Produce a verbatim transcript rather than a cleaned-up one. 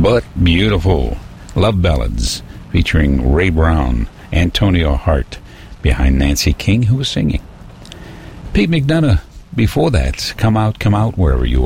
but beautiful. Love Ballads, featuring Ray Brown, Antonio Hart, behind Nancy King, who was singing. Pete McDonough, before that, Come Out, Come Out, Wherever You